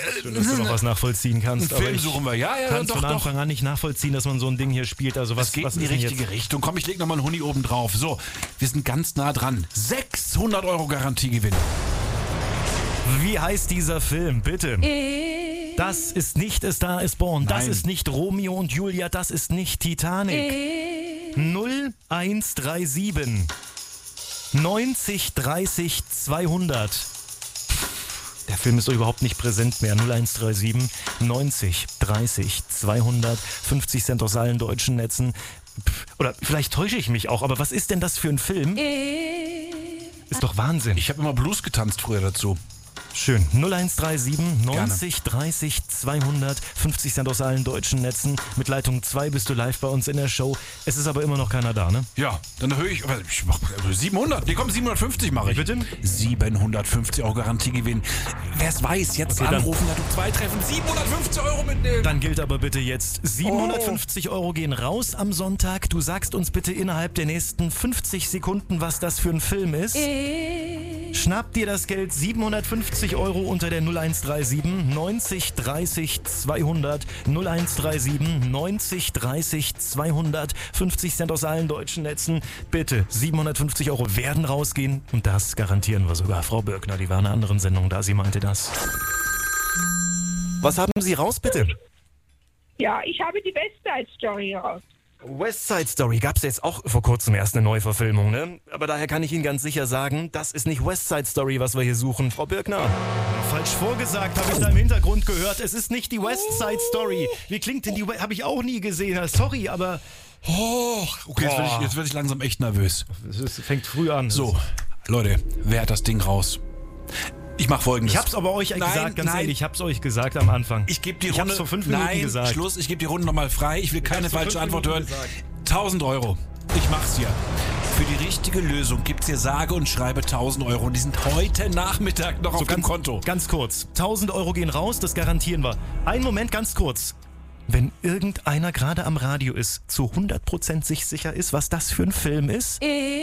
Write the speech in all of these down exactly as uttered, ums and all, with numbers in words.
Schön, dass du noch was nachvollziehen kannst. Einen Film suchen wir, ja, ja, kann doch, von doch. Anfang an nicht nachvollziehen, dass man so ein Ding hier spielt. Also was, Das geht was in die ist denn richtige jetzt? Richtung. Komm, ich leg nochmal einen Huni oben drauf. So, wir sind ganz nah dran. sechshundert Euro Garantiegewinn. Wie heißt dieser Film, bitte? Das ist nicht A Star is Born, das Nein. ist nicht Romeo und Julia, das ist nicht Titanic. null eins drei sieben neunzig dreißig zweihundert. Der Film ist doch überhaupt nicht präsent mehr. null eins drei sieben neunzig dreißig zweihundert. fünfzig Cent aus allen deutschen Netzen. Pff, oder vielleicht täusche ich mich auch, aber was ist denn das für ein Film? Ist doch Wahnsinn. Ich habe immer Blues getanzt früher dazu. Schön. null eins drei sieben neunzig dreißig zweihundert. fünfzig Cent aus allen deutschen Netzen. Mit Leitung zwei bist du live bei uns in der Show. Es ist aber immer noch keiner da, ne? Ja, dann erhöhe ich, aber ich mach siebenhundert. Nee, komm, siebenhundertfünfzig mache ich. Bitte? siebenhundertfünfzig Euro Garantiegewinn. Wer es weiß, jetzt Okay, dann- anrufen, Leitung zwei treffen, siebenhundertfünfzig Euro mitnehmen. Dann gilt aber bitte jetzt, siebenhundertfünfzig Euro gehen raus am Sonntag. Du sagst uns bitte innerhalb der nächsten fünfzig Sekunden, was das für ein Film ist. Schnapp dir das Geld, siebenhundertfünfzig Euro unter der null eins drei sieben neunzig dreißig zweihundert. null eins drei sieben neunzig dreißig zweihundert. fünfzig Cent aus allen deutschen Netzen. Bitte, siebenhundertfünfzig Euro werden rausgehen. Und das garantieren wir sogar. Frau Birkner, die war in einer anderen Sendung da, sie meinte das. Was haben Sie raus, bitte? Ja, ich habe die West Side Story raus. West Side Story gab es jetzt auch vor kurzem erst eine Neuverfilmung, ne? Aber daher kann ich Ihnen ganz sicher sagen, das ist nicht West Side Story, was wir hier suchen. Frau Birkner. Falsch vorgesagt, habe ich da im Hintergrund gehört. Es ist nicht die West Side Story. Wie klingt denn die? Habe ich auch nie gesehen. Sorry, aber Oh, okay, jetzt werde ich, jetzt werd ich langsam echt nervös. es fängt früh an. So, Leute, wer hat das Ding raus? Ich mache Folgendes. Ich hab's aber euch Nein, gesagt, ganz nein. ehrlich, ich hab's euch gesagt am Anfang. Ich gebe die Ich Runde. hab's vor fünf Minuten Nein, gesagt. Schluss, ich gebe die Runde nochmal frei. Ich will keine hab's vor falsche fünf Antwort hören. Minuten gesagt. tausend Euro. Ich mach's hier. Für die richtige Lösung gibt's hier sage und schreibe tausend Euro. Und die sind heute Nachmittag noch auf dem ganz, Konto. Ganz kurz. tausend Euro gehen raus, das garantieren wir. Einen Moment, ganz kurz. Wenn irgendeiner gerade am Radio ist, zu hundert Prozent sich sicher ist, was das für ein Film ist,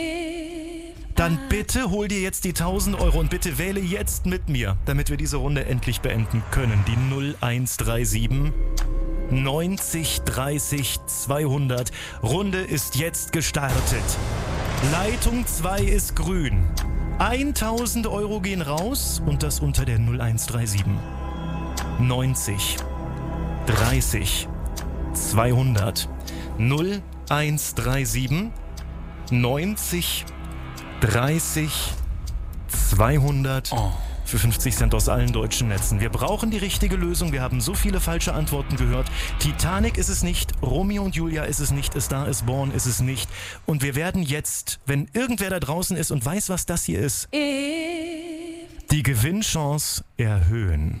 dann bitte hol dir jetzt die tausend Euro und bitte wähle jetzt mit mir, damit wir diese Runde endlich beenden können. Die null eins drei sieben neunzig dreißig zweihundert. Runde ist jetzt gestartet. Leitung zwei ist grün. tausend Euro gehen raus und das unter der null eins drei sieben neunzig dreißig zweihundert. null eins drei sieben neunzig dreißig zweihundert. Oh. Für fünfzig Cent aus allen deutschen Netzen. Wir brauchen die richtige Lösung. Wir haben so viele falsche Antworten gehört. Titanic ist es nicht. Romeo und Julia ist es nicht. A Star is Born ist es nicht. Und wir werden jetzt, wenn irgendwer da draußen ist und weiß, was das hier ist, die Gewinnchance erhöhen.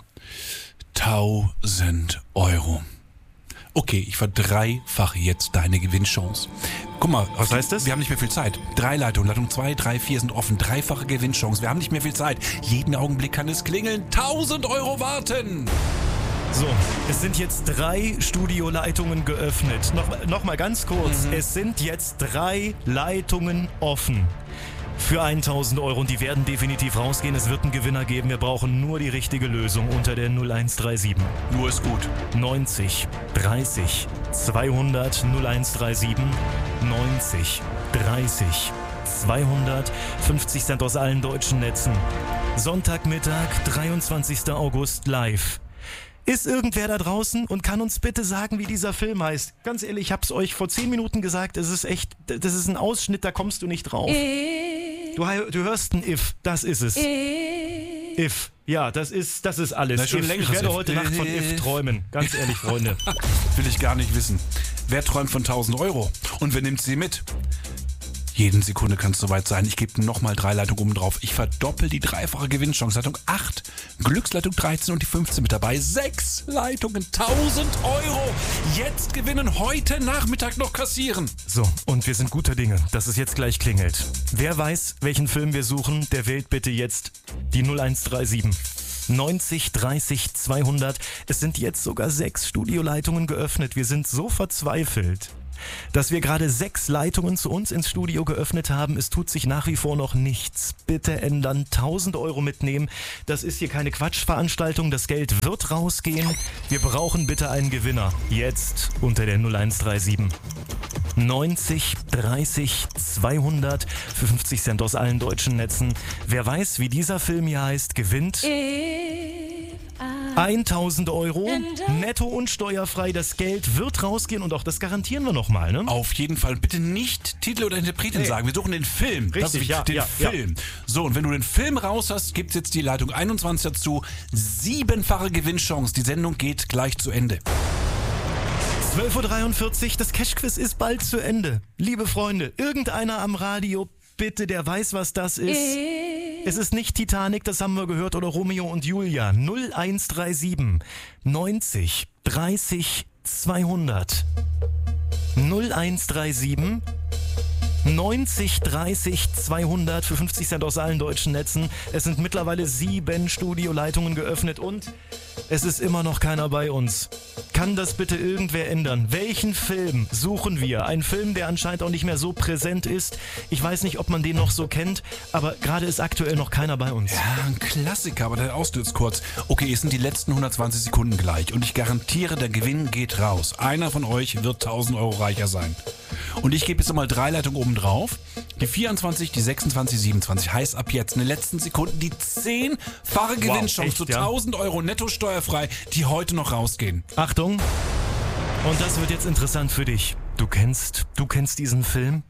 tausend Euro. Okay, ich verdreifache jetzt deine Gewinnchance. Guck mal, Was heißt das? Wir haben nicht mehr viel Zeit. Drei Leitungen, Leitung zwei, drei, vier sind offen. Dreifache Gewinnchance. Wir haben nicht mehr viel Zeit. Jeden Augenblick kann es klingeln. tausend Euro warten. So, es sind jetzt drei Studioleitungen geöffnet. Noch, noch mal ganz kurz. Mhm. Es sind jetzt drei Leitungen offen. Für tausend Euro und die werden definitiv rausgehen. Es wird einen Gewinner geben. Wir brauchen nur die richtige Lösung unter der null eins drei sieben Nur ist gut. neunzig dreißig zweihundert. null eins drei sieben neunzig dreißig zweihundert. fünfzig Cent aus allen deutschen Netzen. Sonntagmittag, dreiundzwanzigster August live. Ist irgendwer da draußen und kann uns bitte sagen, wie dieser Film heißt? Ganz ehrlich, ich hab's euch vor zehn Minuten gesagt, es ist echt, das ist ein Ausschnitt, da kommst du nicht drauf. Du, du hörst ein If, das ist es. If, ja, das ist, das ist alles. Na, schon If. längeres Ich werde If. heute Nacht von If träumen, ganz ehrlich, Freunde. Will ich gar nicht wissen. Wer träumt von tausend Euro? Und wer nimmt sie mit? Jeden Sekunde kann es soweit sein. Ich gebe nochmal drei Leitungen oben drauf. Ich verdoppel die dreifache Gewinnchance. Leitung acht, Glücksleitung dreizehn und die fünfzehn mit dabei. Sechs Leitungen, tausend Euro. Jetzt gewinnen, heute Nachmittag noch kassieren. So, und wir sind guter Dinge, dass es jetzt gleich klingelt. Wer weiß, welchen Film wir suchen, der wählt bitte jetzt die null eins drei sieben neunzig dreißig zweihundert. Es sind jetzt sogar sechs Studioleitungen geöffnet. Wir sind so verzweifelt. dass wir gerade sechs Leitungen zu uns ins Studio geöffnet haben. Es tut sich nach wie vor noch nichts. Bitte ändern, tausend Euro mitnehmen. Das ist hier keine Quatschveranstaltung. Das Geld wird rausgehen. Wir brauchen bitte einen Gewinner. Jetzt unter der null eins drei sieben. neunzig dreißig zweihundert für fünfzig Cent aus allen deutschen Netzen. Wer weiß, wie dieser Film hier heißt, gewinnt tausend Euro, netto und steuerfrei. Das Geld wird rausgehen und auch das garantieren wir nochmal, ne? Auf jeden Fall. Bitte nicht Titel oder Interpretin Nee. sagen. Wir suchen den Film. Richtig, das ist ja, den ja, Film. So, und wenn du den Film raus hast, gibt's jetzt die Leitung einundzwanzig dazu. Siebenfache Gewinnchance. Die Sendung geht gleich zu Ende. zwölf Uhr dreiundvierzig, das Cash-Quiz ist bald zu Ende. Liebe Freunde, irgendeiner am Radio, bitte, der weiß, was das ist. Es ist nicht Titanic, das haben wir gehört, oder Romeo und Julia. null eins drei sieben neunzig dreißig zweihundert. null eins drei sieben neunzig dreißig zweihundert für fünfzig Cent aus allen deutschen Netzen. Es sind mittlerweile sieben Studioleitungen geöffnet und es ist immer noch keiner bei uns. Kann das bitte irgendwer ändern? Welchen Film suchen wir? Ein Film, der anscheinend auch nicht mehr so präsent ist. Ich weiß nicht, ob man den noch so kennt, aber gerade ist aktuell noch keiner bei uns. Ja, ein Klassiker, aber der ausstürzt kurz. Okay, es sind die letzten hundertzwanzig Sekunden gleich und ich garantiere, der Gewinn geht raus. Einer von euch wird tausend Euro reicher sein. Und ich gebe jetzt nochmal drei Leitungen oben drauf. Die vierundzwanzig, die sechsundzwanzig, siebenundzwanzig. Heißt ab jetzt in den letzten Sekunden die zehnfache Gewinnchance echt, zu ja? tausend Euro netto steuerfrei, die heute noch rausgehen. Achtung! Und das wird jetzt interessant für dich. Du kennst, du kennst diesen Film?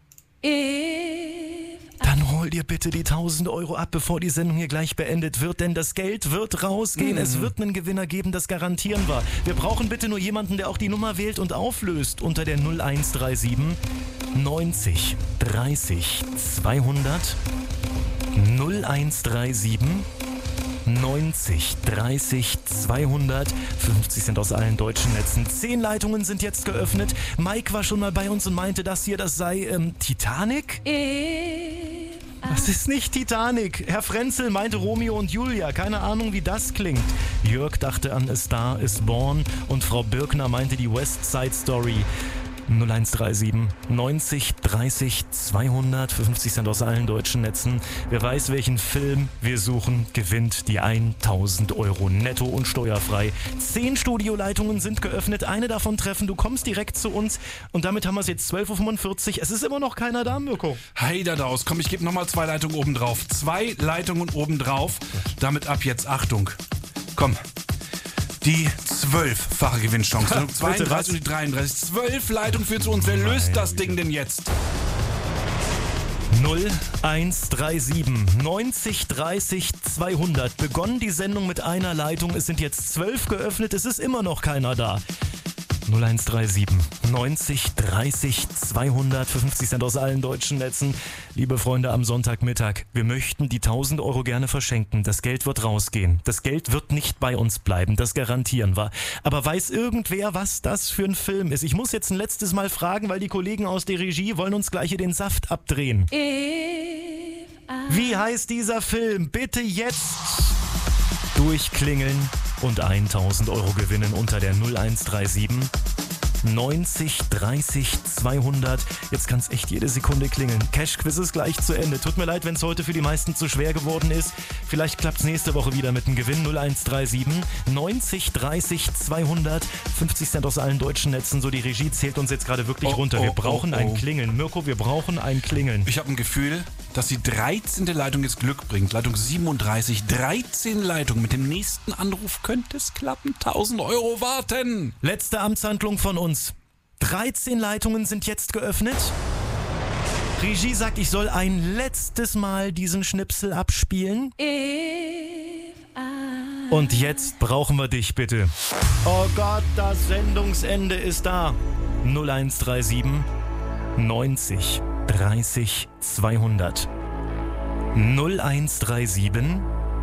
Dann hol dir bitte die tausend Euro ab, bevor die Sendung hier gleich beendet wird, denn das Geld wird rausgehen. Es wird einen Gewinner geben, das garantieren wir. Wir brauchen bitte nur jemanden, der auch die Nummer wählt und auflöst unter der null eins drei sieben neunzig dreißig zweihundert. null eins drei sieben neunzig dreißig zweihundert, fünfzig Cent aus allen deutschen Netzen. Zehn Leitungen sind jetzt geöffnet. Mike war schon mal bei uns und meinte, das hier, das sei ähm, Titanic? Das ist nicht Titanic. Herr Frenzel meinte Romeo und Julia. Keine Ahnung, wie das klingt. Jörg dachte an A Star is Born und Frau Birkner meinte die West Side Story. null eins drei sieben neunzig dreißig zweihundert für fünfzig Cent aus allen deutschen Netzen. Wer weiß, welchen Film wir suchen, gewinnt die tausend Euro netto und steuerfrei. Zehn Studioleitungen sind geöffnet, eine davon treffen. Du kommst direkt zu uns und damit haben wir es jetzt zwölf Uhr fünfundvierzig. Es ist immer noch keiner da, Mirko. Heider daus. Komm, ich gebe nochmal zwei Leitungen oben drauf. Zwei Leitungen oben drauf. Damit ab jetzt Achtung. Komm. Die zwölffache Gewinnchance. Ha, zweiunddreißig und die dreiunddreißig. Zwölf Leitungen für zu uns. Wer löst das Ding denn jetzt? null eins drei sieben neunzig dreißig zweihundert. Begonnen die Sendung mit einer Leitung. Es sind jetzt zwölf geöffnet. Es ist immer noch keiner da. null eins drei sieben neunzig dreißig zweihundert für fünfzig Cent aus allen deutschen Netzen. Liebe Freunde, am Sonntagmittag, wir möchten die tausend Euro gerne verschenken. Das Geld wird rausgehen. Das Geld wird nicht bei uns bleiben, das garantieren wir. Aber weiß irgendwer, was das für ein Film ist? Ich muss jetzt ein letztes Mal fragen, weil die Kollegen aus der Regie wollen uns gleich hier den Saft abdrehen. Wie heißt dieser Film? Bitte jetzt durchklingeln und tausend Euro gewinnen unter der null eins drei sieben neunzig dreißig zweihundert. Jetzt kann es echt jede Sekunde klingeln. Cash-Quiz ist gleich zu Ende. Tut mir leid, wenn es heute für die meisten zu schwer geworden ist. Vielleicht klappt es nächste Woche wieder mit dem Gewinn. null eins drei sieben neunzig dreißig zweihundert. fünfzig Cent aus allen deutschen Netzen. So, die Regie zählt uns jetzt gerade wirklich Oh, runter. oh, Wir brauchen oh, oh. ein Klingeln. Mirko, wir brauchen ein Klingeln. Ich habe ein Gefühl, dass die dreizehnte Leitung jetzt Glück bringt. Leitung siebenunddreißig. dreizehn Leitungen. Mit dem nächsten Anruf könnte es klappen. tausend Euro warten. Letzte Amtshandlung von uns. dreizehn Leitungen sind jetzt geöffnet. Regie sagt, ich soll ein letztes Mal diesen Schnipsel abspielen. Und jetzt brauchen wir dich bitte. Oh Gott, das Sendungsende ist da. null eins drei sieben neunzig dreißig zweihundert. null eins drei sieben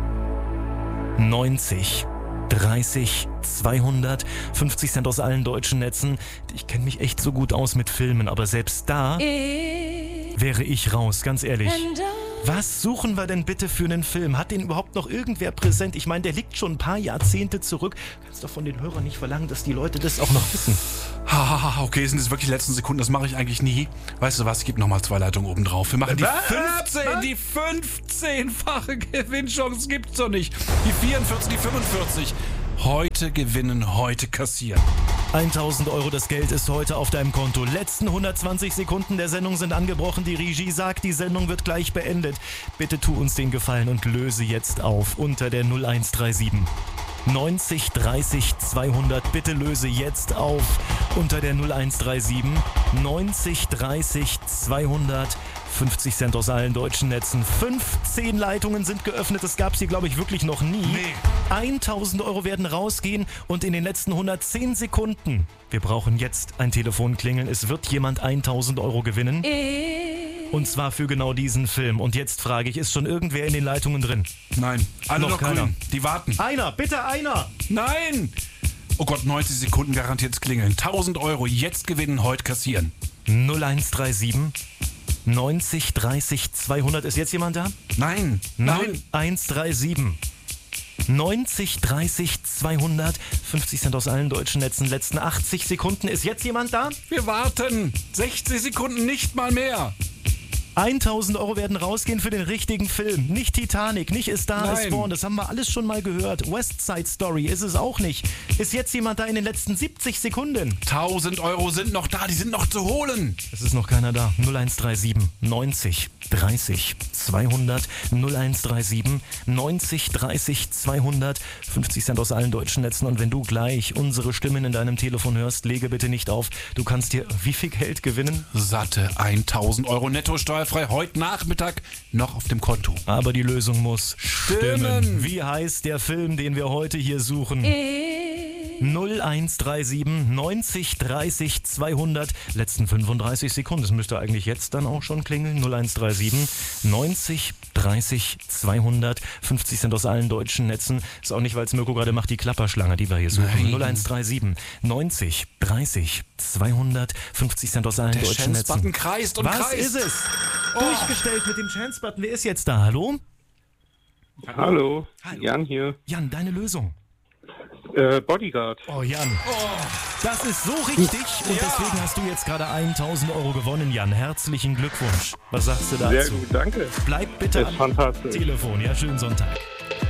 neunzig dreißig zweihundert. fünfzig Cent aus allen deutschen Netzen. Ich kenne mich echt so gut aus mit Filmen, aber selbst da wäre ich raus, ganz ehrlich. Was suchen wir denn bitte für einen Film? Hat den überhaupt noch irgendwer präsent? Ich meine, der liegt schon ein paar Jahrzehnte zurück. Du kannst doch von den Hörern nicht verlangen, dass die Leute das auch noch wissen. Hahaha, okay, sind das wirklich die letzten Sekunden? Das mache ich eigentlich nie. Weißt du was, ich gebe nochmal zwei Leitungen oben drauf. Wir machen die Was? fünfzehn, Was? die fünfzehnfache Gewinnchance gibt's doch nicht. Die vierundvierzig, die fünfundvierzig. Heute gewinnen, heute kassieren. tausend Euro, das Geld ist heute auf deinem Konto. Letzten hundertzwanzig Sekunden der Sendung sind angebrochen. Die Regie sagt, die Sendung wird gleich beendet. Bitte tu uns den Gefallen und löse jetzt auf unter der null eins drei sieben. neunzig dreißig zweihundert. Bitte löse jetzt auf unter der null eins drei sieben. neunzig dreißig zweihundert. fünfzig Cent aus allen deutschen Netzen. fünfzehn Leitungen sind geöffnet. Das gab es hier, glaube ich, wirklich noch nie. Nee. tausend Euro werden rausgehen und in den letzten hundertzehn Sekunden. Wir brauchen jetzt ein Telefon klingeln. Es wird jemand tausend Euro gewinnen. Und zwar für genau diesen Film. Und jetzt frage ich, ist schon irgendwer in den Leitungen drin? Nein, alle Noch noch, keiner. grün. Die warten. Einer, bitte einer! Nein! Oh Gott, neunzig Sekunden garantiert klingeln. tausend Euro jetzt gewinnen, heute kassieren. null eins drei sieben. neunzig dreißig zweihundert. Ist jetzt jemand da? Nein, null nein. eins drei sieben. neunzig dreißig zweihundert. fünfzig Cent aus allen deutschen Netzen. Letzten achtzig Sekunden. Ist jetzt jemand da? Wir warten. sechzig Sekunden, nicht mal mehr. tausend Euro werden rausgehen für den richtigen Film. Nicht Titanic, nicht A Star is Nein. Born, das haben wir alles schon mal gehört. West Side Story ist es auch nicht. Ist jetzt jemand da in den letzten siebzig Sekunden? tausend Euro sind noch da, die sind noch zu holen. Es ist noch keiner da. null eins drei sieben neunzig dreißig zweihundert. null eins drei sieben neunzig dreißig zweihundert. fünfzig Cent aus allen deutschen Netzen. Und wenn du gleich unsere Stimmen in deinem Telefon hörst, lege bitte nicht auf. Du kannst dir wie viel Geld gewinnen? Satte tausend Euro netto steuerfrei heute Nachmittag noch auf dem Konto. Aber die Lösung muss stimmen. Stimmen. Wie heißt der Film, den wir heute hier suchen? null eins drei sieben neunzig dreißig zweihundert. Letzten fünfunddreißig Sekunden. Das müsste eigentlich jetzt dann auch schon klingeln. null eins drei sieben neunzig dreißig zweihundert. fünfzig Cent aus allen deutschen Netzen. Ist auch nicht, weil es Mirko gerade macht, die Klapperschlange, die wir hier suchen. Nein. null eins drei sieben neunzig dreißig zweihundert. fünfzig Cent aus allen Der deutschen Netzen. Chance-Button kreist und Was kreist. ist es? Durchgestellt mit dem Chance-Button. Wer ist jetzt da? Hallo? Hallo, Hallo. Jan hier. Jan, deine Lösung. Äh, Bodyguard. Oh, Jan. Das ist so richtig. Und deswegen hast du jetzt gerade tausend Euro gewonnen, Jan. Herzlichen Glückwunsch. Was sagst du dazu? Sehr gut, danke. Bleib bitte Das ist am fantastisch. Telefon. Ja, schönen Sonntag.